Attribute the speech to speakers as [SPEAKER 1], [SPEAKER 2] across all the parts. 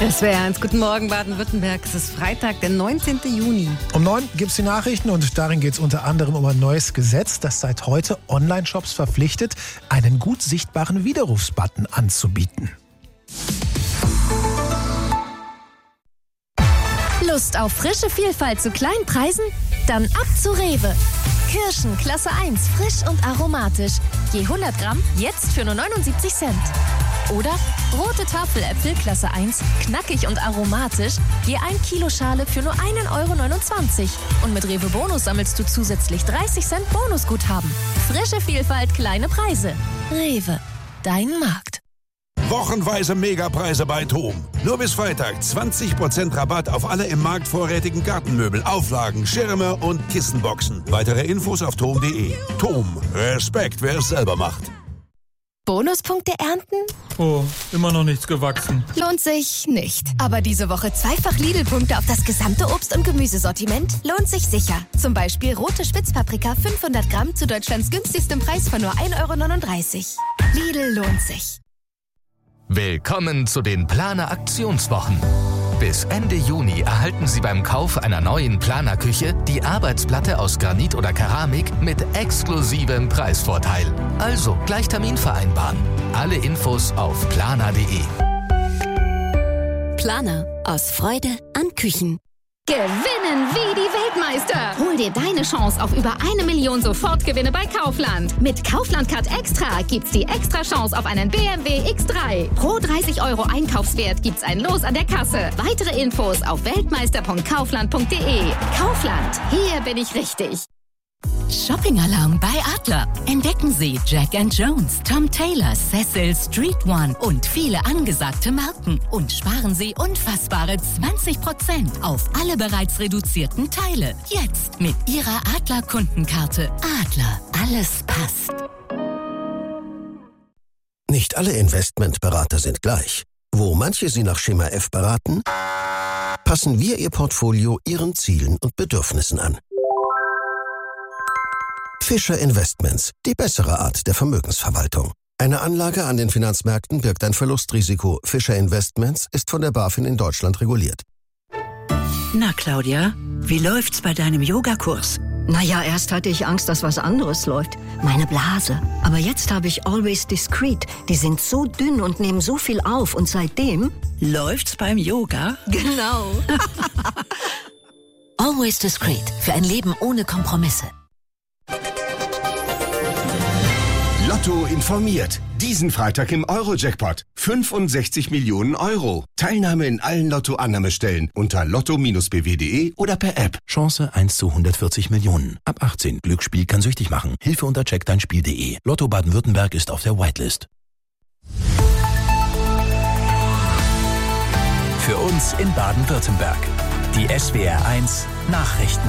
[SPEAKER 1] SWR1, guten Morgen Baden-Württemberg. Es ist Freitag, der 19. Juni.
[SPEAKER 2] Um 9 gibt es die Nachrichten und darin geht es unter anderem um ein neues Gesetz, das seit heute Online-Shops verpflichtet, einen gut sichtbaren Widerrufsbutton anzubieten.
[SPEAKER 3] Lust auf frische Vielfalt zu kleinen Preisen? Dann ab zu Rewe. Kirschen Klasse 1, frisch und aromatisch. Je 100 Gramm, jetzt für nur 79 Cent. Oder rote Tafeläpfel Klasse 1, knackig und aromatisch. Je 1 Kilo Schale für nur 1,29 €. Und mit Rewe Bonus sammelst du zusätzlich 30 Cent Bonusguthaben. Frische Vielfalt, kleine Preise. Rewe, dein Markt.
[SPEAKER 4] Wochenweise Megapreise bei TOM. Nur bis Freitag 20% Rabatt auf alle im Markt vorrätigen Gartenmöbel, Auflagen, Schirme und Kissenboxen. Weitere Infos auf tom.de. TOM. Respekt, wer es selber macht.
[SPEAKER 3] Bonuspunkte ernten?
[SPEAKER 5] Oh, immer noch nichts gewachsen.
[SPEAKER 3] Lohnt sich nicht. Aber diese Woche zweifach Lidl-Punkte auf das gesamte Obst- und Gemüsesortiment lohnt sich sicher. Zum Beispiel rote Spitzpaprika 500 Gramm zu Deutschlands günstigstem Preis von nur 1,39 €. Lidl lohnt sich.
[SPEAKER 6] Willkommen zu den Planer-Aktionswochen. Bis Ende Juni erhalten Sie beim Kauf einer neuen Planerküche die Arbeitsplatte aus Granit oder Keramik mit exklusivem Preisvorteil. Also gleich Termin vereinbaren. Alle Infos auf planer.de.
[SPEAKER 3] Planer. Aus Freude an Küchen.
[SPEAKER 7] Gewinnen wie die Weltmeister! Hol dir deine Chance auf über 1 Million Sofortgewinne bei Kaufland. Mit Kaufland Card Extra gibt's die Extra-Chance auf einen BMW X3. Pro 30 € Einkaufswert gibt's ein Los an der Kasse. Weitere Infos auf weltmeister.kaufland.de. Kaufland, hier bin ich richtig.
[SPEAKER 8] Shopping-Alarm bei Adler. Entdecken Sie Jack & Jones, Tom Taylor, Cecil, Street One und viele angesagte Marken. Und sparen Sie unfassbare 20% auf alle bereits reduzierten Teile. Jetzt mit Ihrer Adler-Kundenkarte. Adler, alles passt.
[SPEAKER 9] Nicht alle Investmentberater sind gleich. Wo manche Sie nach Schema F beraten, passen wir Ihr Portfolio Ihren Zielen und Bedürfnissen an. Fischer Investments, die bessere Art der Vermögensverwaltung. Eine Anlage an den Finanzmärkten birgt ein Verlustrisiko. Fischer Investments ist von der BaFin in Deutschland reguliert.
[SPEAKER 10] Na, Claudia, wie läuft's bei deinem Yogakurs?
[SPEAKER 11] Naja, erst hatte ich Angst, dass was anderes läuft. Meine Blase. Aber jetzt habe ich Always Discreet. Die sind so dünn und nehmen so viel auf. Und seitdem...
[SPEAKER 10] Läuft's beim Yoga?
[SPEAKER 11] Genau.
[SPEAKER 3] Always Discreet. Für ein Leben ohne Kompromisse.
[SPEAKER 12] Lotto informiert. Diesen Freitag im Euro-Jackpot. 65 Millionen €. Teilnahme in allen Lotto-Annahmestellen unter lotto-bw.de oder per App.
[SPEAKER 13] Chance 1 zu 140 Millionen. Ab 18. Glücksspiel kann süchtig machen. Hilfe unter checkdeinspiel.de. Lotto Baden-Württemberg ist auf der Whitelist.
[SPEAKER 14] Für uns in Baden-Württemberg. Die SWR1 Nachrichten.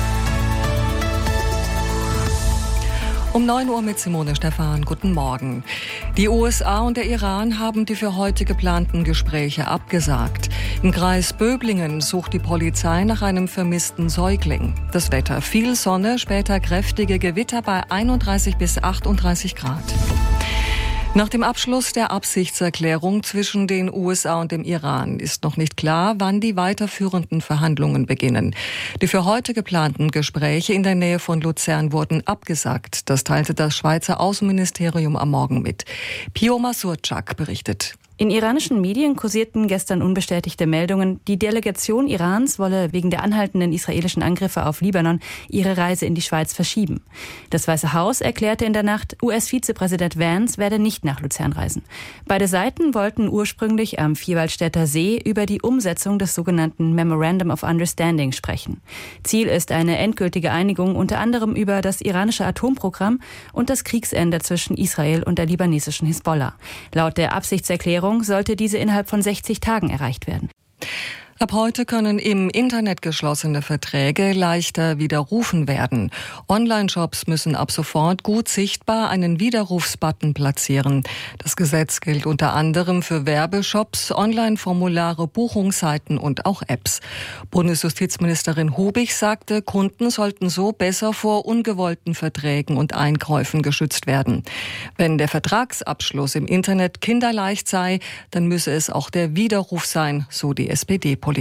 [SPEAKER 15] Um 9 Uhr mit Simone Stephan. Guten Morgen. Die USA und der Iran haben die für heute geplanten Gespräche abgesagt. Im Kreis Böblingen sucht die Polizei nach einem vermissten Säugling. Das Wetter: viel Sonne, später kräftige Gewitter bei 31 bis 38 Grad. Nach dem Abschluss der Absichtserklärung zwischen den USA und dem Iran ist noch nicht klar, wann die weiterführenden Verhandlungen beginnen. Die für heute geplanten Gespräche in der Nähe von Luzern wurden abgesagt. Das teilte das Schweizer Außenministerium am Morgen mit. Pio Masurczak berichtet.
[SPEAKER 16] In iranischen Medien kursierten gestern unbestätigte Meldungen, die Delegation Irans wolle wegen der anhaltenden israelischen Angriffe auf Libanon ihre Reise in die Schweiz verschieben. Das Weiße Haus erklärte in der Nacht, US-Vizepräsident Vance werde nicht nach Luzern reisen. Beide Seiten wollten ursprünglich am Vierwaldstätter See über die Umsetzung des sogenannten Memorandum of Understanding sprechen. Ziel ist eine endgültige Einigung unter anderem über das iranische Atomprogramm und das Kriegsende zwischen Israel und der libanesischen Hisbollah. Laut der Absichtserklärung sollte diese innerhalb von 60 Tagen erreicht werden.
[SPEAKER 15] Ab heute können im Internet geschlossene Verträge leichter widerrufen werden. Online-Shops müssen ab sofort gut sichtbar einen Widerrufsbutton platzieren. Das Gesetz gilt unter anderem für Werbeshops, Online-Formulare, Buchungsseiten und auch Apps. Bundesjustizministerin Hubig sagte, Kunden sollten so besser vor ungewollten Verträgen und Einkäufen geschützt werden. Wenn der Vertragsabschluss im Internet kinderleicht sei, dann müsse es auch der Widerruf sein, so die SPD-Politikerin.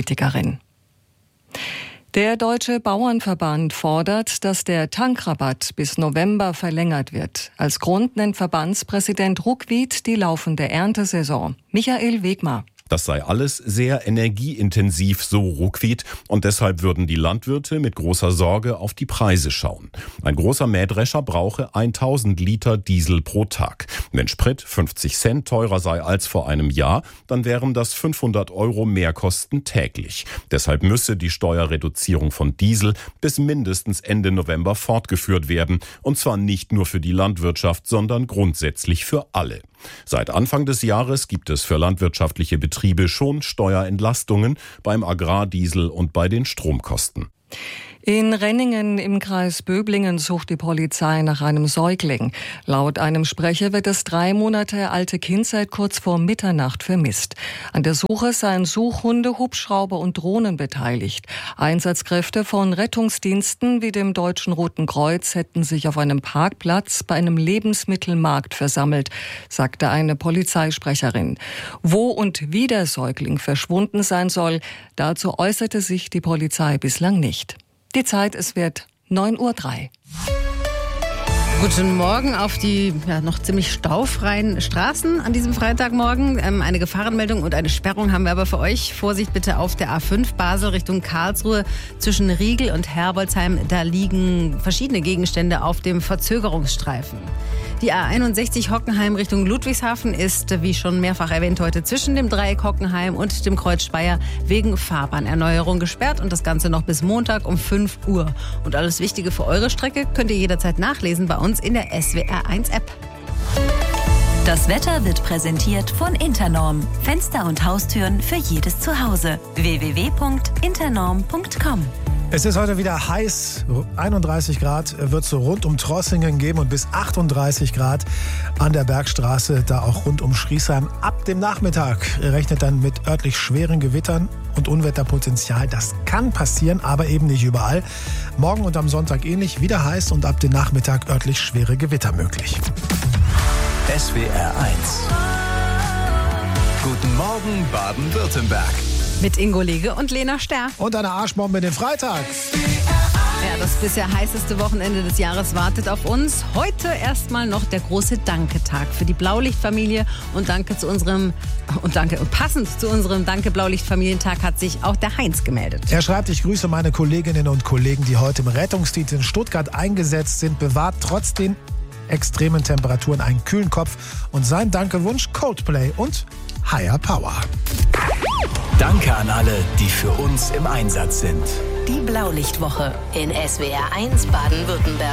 [SPEAKER 15] Der Deutsche Bauernverband fordert, dass der Tankrabatt bis November verlängert wird. Als Grund nennt Verbandspräsident Ruckwied die laufende Erntesaison. Michael Wegmar.
[SPEAKER 17] Das sei alles sehr energieintensiv, so Ruckwied, und deshalb würden die Landwirte mit großer Sorge auf die Preise schauen. Ein großer Mähdrescher brauche 1000 Liter Diesel pro Tag. Wenn Sprit 50 Cent teurer sei als vor einem Jahr, dann wären das 500 € Mehrkosten täglich. Deshalb müsse die Steuerreduzierung von Diesel bis mindestens Ende November fortgeführt werden, und zwar nicht nur für die Landwirtschaft, sondern grundsätzlich für alle. Seit Anfang des Jahres gibt es für landwirtschaftliche Betriebe schon Steuerentlastungen beim Agrardiesel und bei den Stromkosten.
[SPEAKER 15] In Renningen im Kreis Böblingen sucht die Polizei nach einem Säugling. Laut einem Sprecher wird das 3 Monate alte Kind seit kurz vor Mitternacht vermisst. An der Suche seien Suchhunde, Hubschrauber und Drohnen beteiligt. Einsatzkräfte von Rettungsdiensten wie dem Deutschen Roten Kreuz hätten sich auf einem Parkplatz bei einem Lebensmittelmarkt versammelt, sagte eine Polizeisprecherin. Wo und wie der Säugling verschwunden sein soll, dazu äußerte sich die Polizei bislang nicht. Die Zeit, es wird 9:03 Uhr.
[SPEAKER 1] Guten Morgen auf die noch ziemlich staufreien Straßen an diesem Freitagmorgen. Eine Gefahrenmeldung und eine Sperrung haben wir aber für euch. Vorsicht bitte auf der A5 Basel Richtung Karlsruhe zwischen Riegel und Herbolzheim. Da liegen verschiedene Gegenstände auf dem Verzögerungsstreifen. Die A61 Hockenheim Richtung Ludwigshafen ist, wie schon mehrfach erwähnt, heute zwischen dem Dreieck Hockenheim und dem Kreuz Speyer wegen Fahrbahnerneuerung gesperrt und das Ganze noch bis Montag um 5 Uhr. Und alles Wichtige für eure Strecke könnt ihr jederzeit nachlesen bei uns in der SWR1-App.
[SPEAKER 18] Das Wetter wird präsentiert von Internorm. Fenster und Haustüren für jedes Zuhause. www.internorm.com.
[SPEAKER 2] Es ist heute wieder heiß, 31 Grad wird es so rund um Trossingen geben und bis 38 Grad an der Bergstraße, da auch rund um Schriesheim. Ab dem Nachmittag rechnet dann mit örtlich schweren Gewittern und Unwetterpotenzial. Das kann passieren, aber eben nicht überall. Morgen und am Sonntag ähnlich, wieder heiß und ab dem Nachmittag örtlich schwere Gewitter möglich.
[SPEAKER 14] SWR 1. Guten Morgen, Baden-Württemberg.
[SPEAKER 1] Mit Ingo Lege und Lena Sterr.
[SPEAKER 2] Und eine Arschbombe in den Freitag.
[SPEAKER 1] Ja, das bisher heißeste Wochenende des Jahres wartet auf uns. Heute erstmal noch der große Danke-Tag für die Blaulichtfamilie. Und passend zu unserem Danke-Blaulicht-Familientag hat sich auch der Heinz gemeldet.
[SPEAKER 2] Er schreibt, ich grüße meine Kolleginnen und Kollegen, die heute im Rettungsdienst in Stuttgart eingesetzt sind. Bewahrt trotz den extremen Temperaturen einen kühlen Kopf. Und sein Dankewunsch Coldplay und Higher Power.
[SPEAKER 14] Danke an alle, die für uns im Einsatz sind.
[SPEAKER 18] Die Blaulichtwoche in SWR 1 Baden-Württemberg.